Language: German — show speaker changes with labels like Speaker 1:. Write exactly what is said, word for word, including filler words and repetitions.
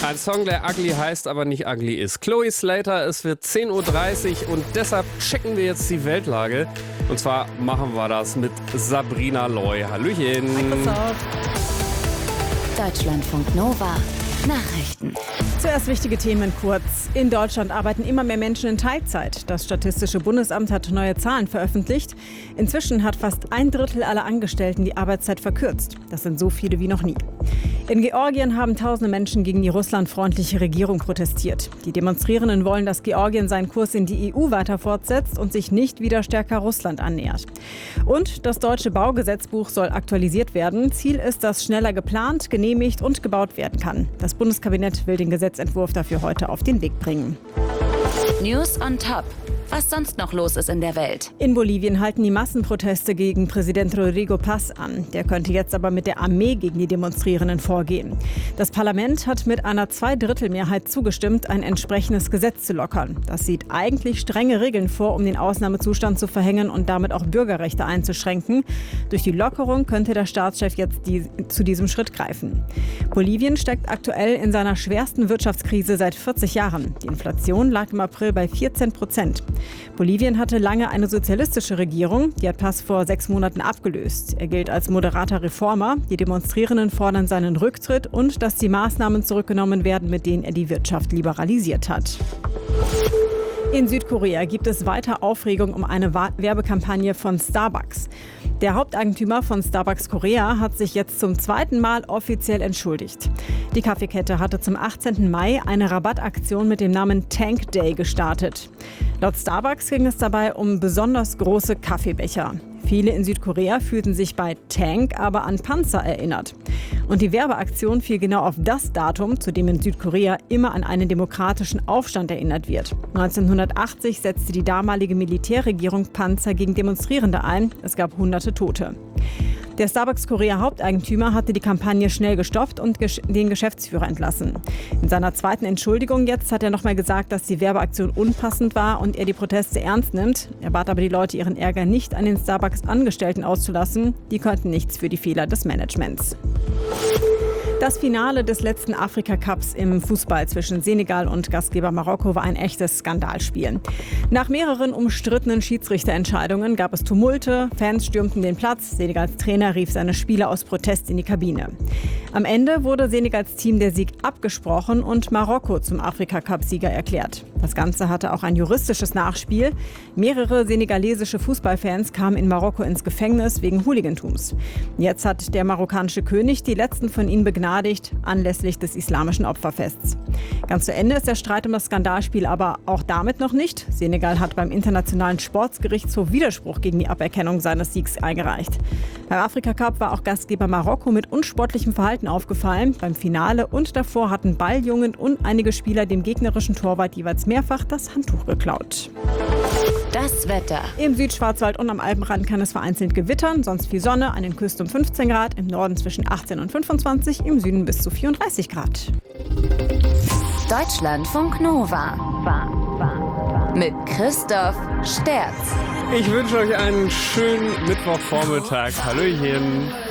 Speaker 1: Ein Song, der ugly heißt, aber nicht ugly ist. Chloe Slater, es wird zehn Uhr dreißig und deshalb checken wir jetzt die Weltlage. Und zwar machen wir das mit Sabrina Loy. Hallöchen.
Speaker 2: Microsoft.
Speaker 3: Deutschlandfunk Nova. Nachrichten.
Speaker 2: Zuerst wichtige Themen kurz. In Deutschland arbeiten immer mehr Menschen in Teilzeit. Das Statistische Bundesamt hat neue Zahlen veröffentlicht. Inzwischen hat fast ein Drittel aller Angestellten die Arbeitszeit verkürzt. Das sind so viele wie noch nie. In Georgien haben tausende Menschen gegen die russlandfreundliche Regierung protestiert. Die Demonstrierenden wollen, dass Georgien seinen Kurs in die E U weiter fortsetzt und sich nicht wieder stärker Russland annähert. Und das deutsche Baugesetzbuch soll aktualisiert werden. Ziel ist, dass schneller geplant, genehmigt und gebaut werden kann. Das Bundeskabinett will den Gesetzentwurf dafür heute auf den Weg bringen.
Speaker 3: News on Top. Was sonst noch los ist in der Welt.
Speaker 2: In Bolivien halten die Massenproteste gegen Präsident Rodrigo Paz an. Der könnte jetzt aber mit der Armee gegen die Demonstrierenden vorgehen. Das Parlament hat mit einer Zweidrittelmehrheit zugestimmt, ein entsprechendes Gesetz zu lockern. Das sieht eigentlich strenge Regeln vor, um den Ausnahmezustand zu verhängen und damit auch Bürgerrechte einzuschränken. Durch die Lockerung könnte der Staatschef jetzt die, zu diesem Schritt greifen. Bolivien steckt aktuell in seiner schwersten Wirtschaftskrise seit vierzig Jahren. Die Inflation lag im April bei vierzehn Prozent. Bolivien hatte lange eine sozialistische Regierung, die hat Paz vor sechs Monaten abgelöst. Er gilt als moderater Reformer. Die Demonstrierenden fordern seinen Rücktritt und dass die Maßnahmen zurückgenommen werden, mit denen er die Wirtschaft liberalisiert hat. In Südkorea gibt es weiter Aufregung um eine Werbekampagne von Starbucks. Der Haupteigentümer von Starbucks Korea hat sich jetzt zum zweiten Mal offiziell entschuldigt. Die Kaffeekette hatte zum achtzehnten Mai eine Rabattaktion mit dem Namen Tank Day gestartet. Laut Starbucks ging es dabei um besonders große Kaffeebecher. Viele in Südkorea fühlten sich bei Tank aber an Panzer erinnert. Und die Werbeaktion fiel genau auf das Datum, zu dem in Südkorea immer an einen demokratischen Aufstand erinnert wird. neunzehnhundertachtzig setzte die damalige Militärregierung Panzer gegen Demonstrierende ein. Es gab hunderte Tote. Der Starbucks Korea Haupteigentümer hatte die Kampagne schnell gestoppt und gesch- den Geschäftsführer entlassen. In seiner zweiten Entschuldigung jetzt hat er nochmal gesagt, dass die Werbeaktion unpassend war und er die Proteste ernst nimmt. Er bat aber die Leute, ihren Ärger nicht an den Starbucks-Angestellten auszulassen. Die könnten nichts für die Fehler des Managements. Das Finale des letzten Afrika-Cups im Fußball zwischen Senegal und Gastgeber Marokko war ein echtes Skandalspiel. Nach mehreren umstrittenen Schiedsrichterentscheidungen gab es Tumulte, Fans stürmten den Platz, Senegals Trainer rief seine Spieler aus Protest in die Kabine. Am Ende wurde Senegals Team der Sieg abgesprochen und Marokko zum Afrika-Cup-Sieger erklärt. Das Ganze hatte auch ein juristisches Nachspiel. Mehrere senegalesische Fußballfans kamen in Marokko ins Gefängnis wegen Hooligantums. Jetzt hat der marokkanische König die letzten von ihnen begnadigt, anlässlich des islamischen Opferfests. Ganz zu Ende ist der Streit um das Skandalspiel aber auch damit noch nicht. Senegal hat beim Internationalen Sportgerichtshof Widerspruch gegen die Aberkennung seines Siegs eingereicht. Beim Afrika-Cup war auch Gastgeber Marokko mit unsportlichem Verhalten aufgefallen. Beim Finale und davor hatten Balljungen und einige Spieler dem gegnerischen Torwart jeweils mehrfach das Handtuch geklaut.
Speaker 3: Das Wetter.
Speaker 2: Im Südschwarzwald und am Alpenrand kann es vereinzelt gewittern, sonst viel Sonne, an den Küsten um fünfzehn Grad, im Norden zwischen achtzehn und fünfundzwanzig, im Süden bis zu vierunddreißig Grad.
Speaker 3: Deutschlandfunk Nova. Mit Christoph Sterz.
Speaker 1: Ich wünsche euch einen schönen Mittwochvormittag. Hallöchen.